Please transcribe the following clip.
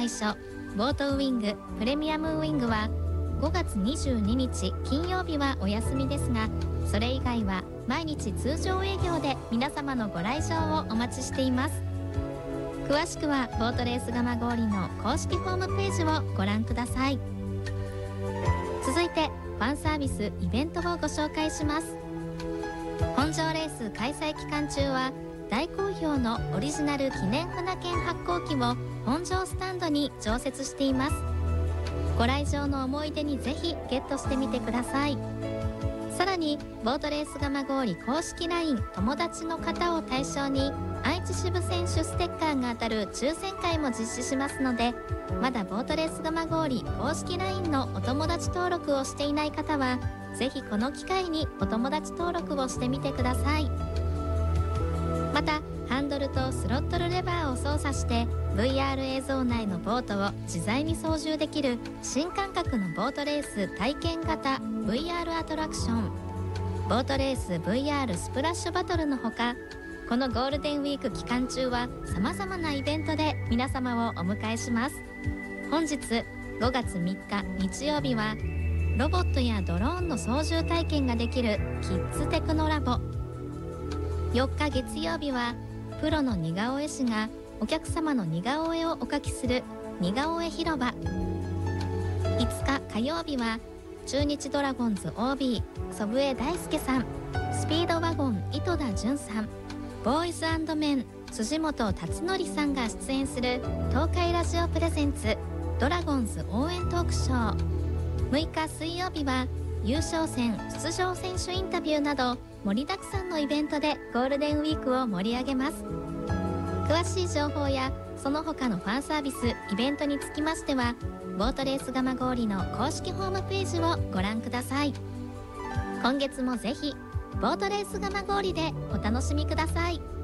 最初ボートウィングプレミアムウィングは5月22日金曜日はお休みですが、それ以外は毎日通常営業で皆様のご来場をお待ちしています。詳しくはボートレース蒲郡の公式ホームページをご覧ください。続いてファンサービスイベントをご紹介します。本場レース開催期間中は大好評のオリジナル記念船券発行機を本場スタンドに常設しています。ご来場の思い出にぜひゲットしてみてください。さらにボートレース蒲郡公式 LINE 友達の方を対象に愛知支部選手ステッカーが当たる抽選会も実施しますので、まだボートレース蒲郡公式 LINE のお友達登録をしていない方はぜひこの機会にお友達登録をしてみてください。またハンドルとスロットルレバーを操作して VR 映像内のボートを自在に操縦できる新感覚のボートレース体験型 VR アトラクション、ボートレース VR スプラッシュバトルのほか、このゴールデンウィーク期間中は様々なイベントで皆様をお迎えします。本日5月3日日曜日はロボットやドローンの操縦体験ができるキッズテクノラボ、4日月曜日はプロの似顔絵師がお客様の似顔絵をお描きする似顔絵広場、5日火曜日は中日ドラゴンズ OB 祖父江大輔さん、スピードワゴン井戸田潤さん、ボーイズ&メン辻本達則さんが出演する東海ラジオプレゼンツドラゴンズ応援トークショー、6日水曜日は優勝戦出場選手インタビューなど盛りだくさんのイベントでゴールデンウィークを盛り上げます。詳しい情報やその他のファンサービスイベントにつきましてはボートレース蒲郡の公式ホームページをご覧ください。今月もぜひボートレース蒲郡でお楽しみください。